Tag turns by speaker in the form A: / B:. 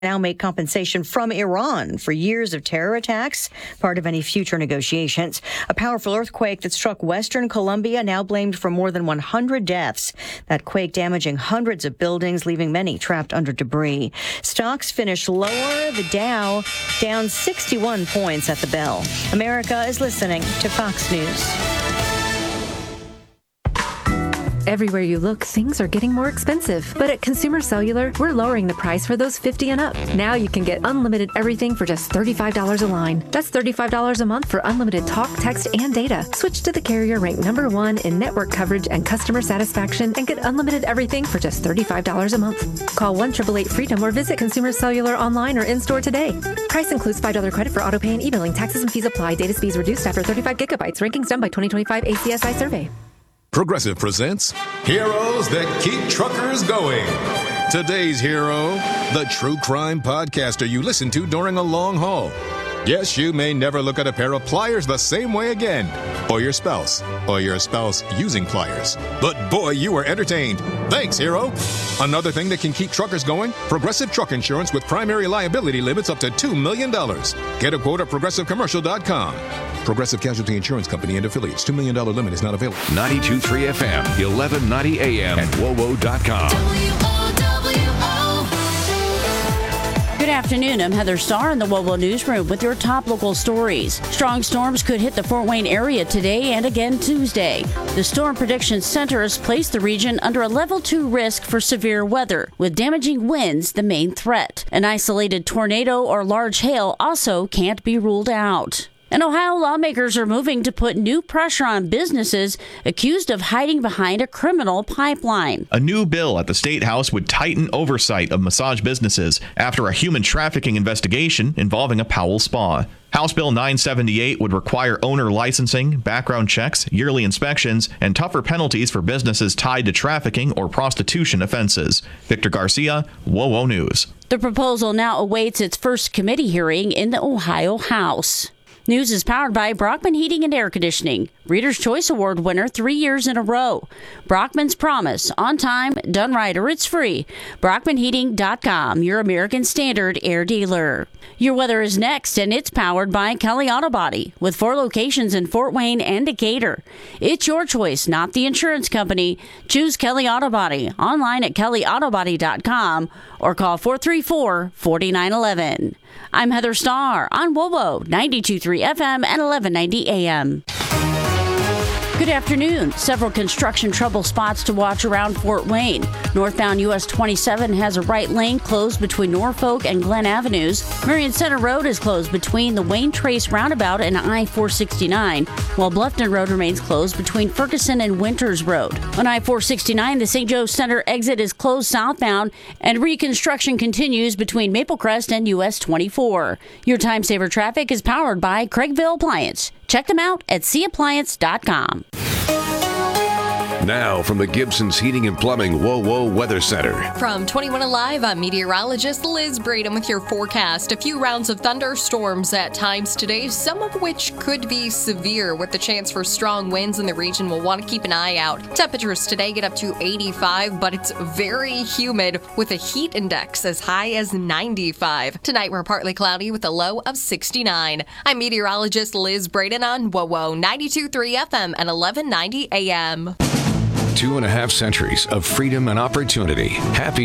A: now make compensation from Iran for years of terror attacks, part of any future negotiations. A powerful earthquake that struck western Colombia now blamed for more than 100 deaths. That quake damaging hundreds of buildings, leaving many trapped under debris. Stocks finished lower, the Dow down 61 points at the bell. America is listening to Fox News.
B: Everywhere you look, things are getting more expensive. But at Consumer Cellular, we're lowering the price for those 50 and up. Now you can get unlimited everything for just $35 a line. That's $35 a month for unlimited talk, text, and data. Switch to the carrier ranked #1 in network coverage and customer satisfaction and get unlimited everything for just $35 a month. Call 1-888-FREEDOM or visit Consumer Cellular online or in-store today. Price includes $5 credit for autopay and e-billing. Taxes and fees apply. Data speeds reduced after 35 gigabytes. Rankings done by 2025 ACSI survey.
C: Progressive presents Heroes That Keep Truckers Going. Today's hero, the true crime podcaster you listen to during a long haul. Yes, you may never look at a pair of pliers the same way again. Or your spouse using pliers. But boy, you were entertained. Thanks, hero. Another thing that can keep truckers going, Progressive Truck Insurance with primary liability limits up to $2 million. Get a quote at progressivecommercial.com. Progressive Casualty Insurance Company and affiliates. $2 million limit is not available.
D: 92.3 FM, 1190 AM, and WOWO.com.
E: Good afternoon. I'm Heather Starr in the WOWO Newsroom with your top local stories. Strong storms could hit the Fort Wayne area today and again Tuesday. The Storm Prediction Center has placed the region under a level 2 risk for severe weather, with damaging winds the main threat. An isolated tornado or large hail also can't be ruled out. And Ohio lawmakers are moving to put new pressure on businesses accused of hiding behind a criminal pipeline.
F: A new bill at the State House would tighten oversight of massage businesses after a human trafficking investigation involving a Powell spa. House Bill 978 would require owner licensing, background checks, yearly inspections, and tougher penalties for businesses tied to trafficking or prostitution offenses. Victor Garcia, WOWO News.
E: The proposal now awaits its first committee hearing in the Ohio House. News is powered by Brockman Heating and Air Conditioning, Reader's Choice Award winner 3 years in a row. Brockman's Promise, on time, done right, or it's free. BrockmanHeating.com, your American Standard air dealer. Your weather is next, and it's powered by Kelly Auto Body, with 4 locations in Fort Wayne and Decatur. It's your choice, not the insurance company. Choose Kelly Auto Body, online at kellyautobody.com, or call 434-4911. I'm Heather Starr on WOWO 92.3 FM and 1190 AM. Good afternoon. Several construction trouble spots to watch around Fort Wayne. Northbound US 27 has a right lane closed between Norfolk and Glen Avenues. Marion Center Road is closed between the Wayne Trace Roundabout and I-469, while Bluffton Road remains closed between Ferguson and Winters Road. On I-469, the St. Joe Center exit is closed southbound, and reconstruction continues between Maple Crest and US 24. Your time saver traffic is powered by Craigville Appliance. Check them out at cappliance.com.
D: Now from the Gibson's Heating and Plumbing WOWO Weather Center.
G: From 21 Alive, I'm meteorologist Liz Braden with your forecast. A few rounds of thunderstorms at times today, some of which could be severe with the chance for strong winds in the region. We'll want to keep an eye out. Temperatures today get up to 85, but it's very humid with a heat index as high as 95. Tonight we're partly cloudy with a low of 69. I'm meteorologist Liz Braden on WOWO 92.3 FM and 1190 AM.
D: 2.5 centuries of freedom and opportunity. Happy